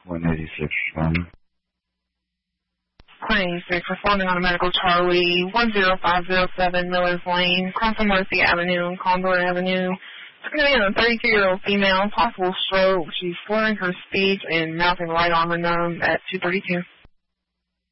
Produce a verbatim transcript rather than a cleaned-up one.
one eighty-six one. Claims is performing on a medical Charlie, one zero five zero seven Millers Lane, crossing Mercy Avenue and Condor Avenue. It's going to be a thirty-two-year-old female, possible stroke. She's slurring her speech and mouthing right on her nose at two thirty-two.